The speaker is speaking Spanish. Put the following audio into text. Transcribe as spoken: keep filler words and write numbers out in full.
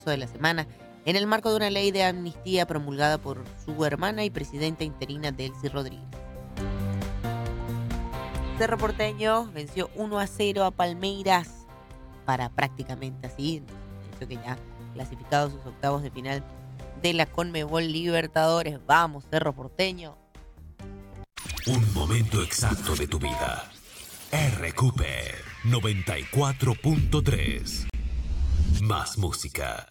de la semana en el marco de una ley de amnistía promulgada por su hermana y presidenta interina Delcy Rodríguez. Cerro Porteño venció uno a cero a Palmeiras para prácticamente así, eso que ya clasificado sus octavos de final de la Conmebol Libertadores. Vamos, Cerro Porteño. Un momento exacto de tu vida. R Q P noventa y cuatro punto tres. Más música.